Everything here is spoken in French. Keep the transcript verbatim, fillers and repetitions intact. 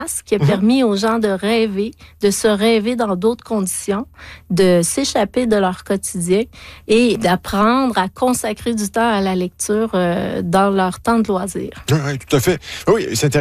ce qui a permis aux gens de rêver, de se rêver dans d'autres conditions, de s'échapper de leur quotidien et d'apprendre à consacrer du temps à la lecture euh, dans leur temps de loisir. Oui, tout à fait. Oui, c'est intéressant.